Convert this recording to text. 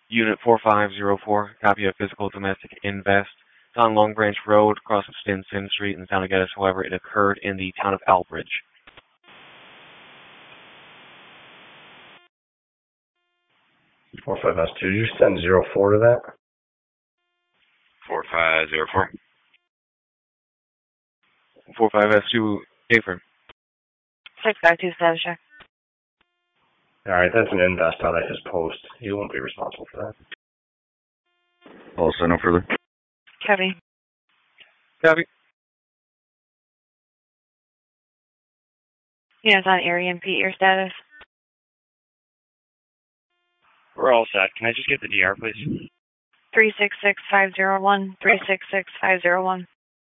Unit 4504, copy of physical domestic invest. It's on Long Branch Road, across from Stinson Street in the town of Geddes. However, it occurred in the town of Albridge. 45S2, did you send 04 to that? 4504. 45S2, Hayford. 6527, sure. Alright, that's an invest out at his post. He won't be responsible for that. Also, no further. Copy. Copy. Units on area and Pete, your status. We're all set. Can I just get the DR, please? 366501, 366501.